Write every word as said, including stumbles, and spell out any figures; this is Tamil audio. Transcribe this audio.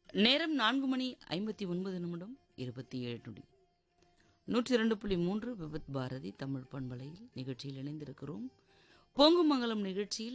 நேரம் நான்கு மணி ஐம்பத்தி ஒன்பது நிமிடம் இருபத்தி ஏழு நொடி. நூற்றி இரண்டு புள்ளி மூன்று விபத் பாரதி தமிழ் பண்பலையில் நிகழ்ச்சியில் இணைந்திருக்கிறோம். பொங்குமங்கலம் நிகழ்ச்சியில்